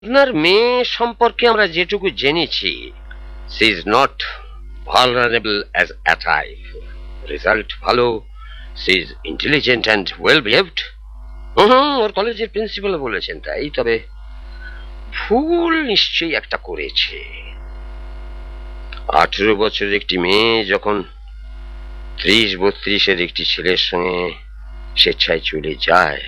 আপনার মেয়ে সম্পর্কে আমরা যেটুকু জেনেছি, C is not vulnerable as at type. Result ভালো, C is intelligent and well behaved. ওর কলেজের প্রিন্সিপাল বলেছেন তাই, তবে ভুল নিশ্চয়ই একটা করেছে। 18 বছরের একটি মেয়ে যখন 30-32-এর একটি ছেলের সঙ্গে স্বেচ্ছায় চলে যায়,